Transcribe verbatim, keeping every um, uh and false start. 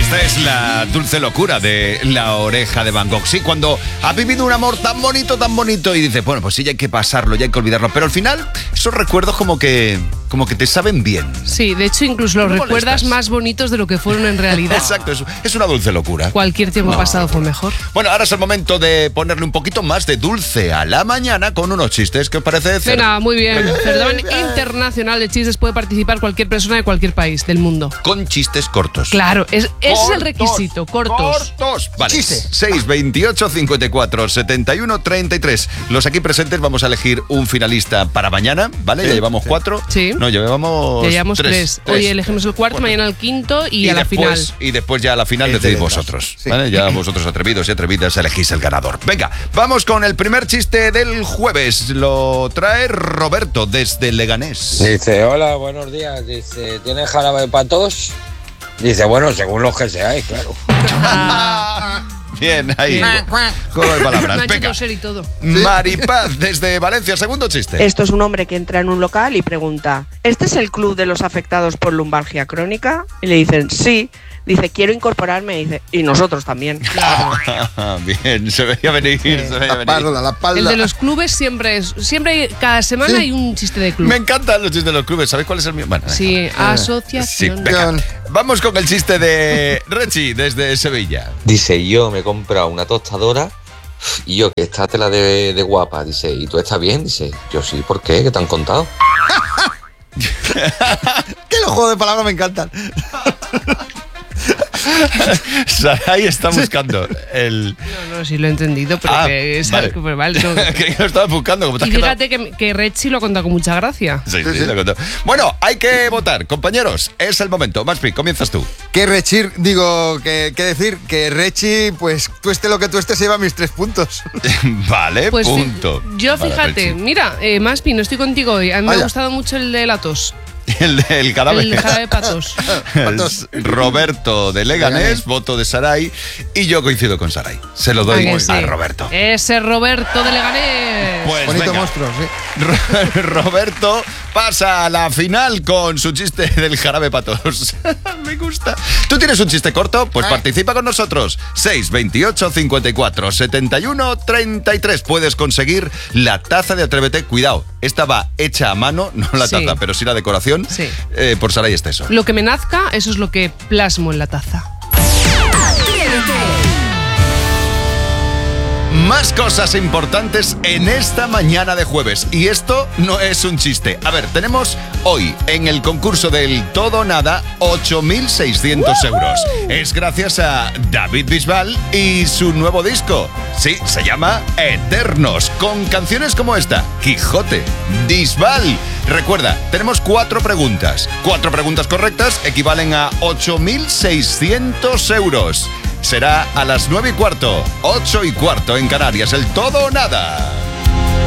Esta es la dulce locura de La Oreja de Van Gogh. Sí, cuando has vivido un amor tan bonito, tan bonito y dices, bueno, pues sí, ya hay que pasarlo, ya hay que olvidarlo. Pero al final, esos recuerdos como que, como que te saben bien. Sí, de hecho, incluso los No recuerdas molestas. más bonitos de lo que fueron en realidad. Exacto, es, es una dulce locura. Cualquier tiempo No, pasado fue mejor. Bueno, ahora es el momento de ponerle un poquito más de dulce a la mañana con unos chistes. ¿Qué os parece? Cer- Venga, muy bien. Certamen internacional de chistes puede participar cualquier persona de cualquier país del mundo. Con chistes cortos. Claro, es, ese es el Cortos, requisito, cortos. Cortos. Vale. Chiste. seis veintiocho cincuenta y cuatro setenta y uno treinta y tres. Los aquí presentes vamos a elegir un finalista para mañana, ¿vale? Ya llevamos cuatro. Sí. No, llevamos Ya llevamos tres. tres. tres. Hoy elegimos el cuarto, mañana el quinto y, a la después, final. Y después ya a la final El de decidís letras. vosotros. Sí. ¿Vale? Ya vosotros atrevidos y atrevidas elegís el ganador. Venga, vamos con el primer chiste del jueves. Lo trae Roberto desde Leganés. Dice, hola, buenos días. Dice, ¿tienes jarabe para tos? Dice, bueno, según los que seáis, claro. Bien, ahí. Bien. Juego de palabras. Me ha hecho Venga. toser y todo. Maripaz desde Valencia, segundo chiste. Esto es un hombre que entra en un local y pregunta, ¿este es el club de los afectados por lumbalgia crónica? Y le dicen, sí. Dice, quiero incorporarme. Y dice, y nosotros también. Bien, se veía venir, se veía La venir. espalda, la espalda. El de los clubes siempre es. Siempre hay, cada semana Sí. hay un chiste de club. Me encantan los chistes de los clubes. ¿Sabéis cuál es el mío? Bueno, Sí, venga. Sí, asociación. venga. Vamos con el chiste de Rechi desde Sevilla. Dice, yo me he comprado una tostadora y yo, que esta tela de, de guapa. Dice, ¿y tú estás bien? Dice, yo sí, ¿por qué? ¿Qué te han contado? Que los juegos de palabras me encantan. Saray está buscando el... No, no, sí lo he entendido, pero Ah, que es vale. algo que vale, no. que lo estaba buscando. Como te Y has quedado- fíjate que, que Rechi lo ha contado con mucha gracia. Sí, sí, lo he contado. Bueno, hay que votar, compañeros. Es el momento. Maspi, comienzas tú. Que Rechir, digo, que, que decir, que Rechi, pues tueste lo que tueste, se lleva mis tres puntos. Vale, Pues fi- punto. yo Vale, fíjate, Rechi. mira, eh, Maspi, no estoy contigo hoy. A mí me ha Vaya. gustado mucho el de la tos. El del cadáver. El de jarabe patos. Patos. Roberto de Leganés, Leganés. voto de Saray y yo coincido con Saray. Se lo doy ¿A que a sí? Roberto. Ese Roberto de Leganés. Pues Bonito venga. monstruo, sí. Ro- Roberto pasa a la final con su chiste del jarabe patos. Me gusta. ¿Tú tienes un chiste corto? Pues participa con nosotros. seis veintiocho cincuenta y cuatro setenta y uno treinta y tres. Puedes conseguir la taza de Atrévete. Cuidado, esta va hecha a mano, no la Sí. taza, pero sí la decoración, Sí. eh, por Saray Esteso. Lo que me nazca, eso es lo que plasmo en la taza. Más cosas importantes en esta mañana de jueves. Y esto no es un chiste. A ver, tenemos hoy en el concurso del Todo o Nada ocho mil seiscientos euros. Es gracias a David Bisbal y su nuevo disco. Sí, se llama Eternos, con canciones como esta, Quijote, Bisbal. Recuerda, tenemos cuatro preguntas. Cuatro preguntas correctas equivalen a ocho mil seiscientos euros. Será a las nueve y cuarto, ocho y cuarto en Canarias, el Todo o Nada.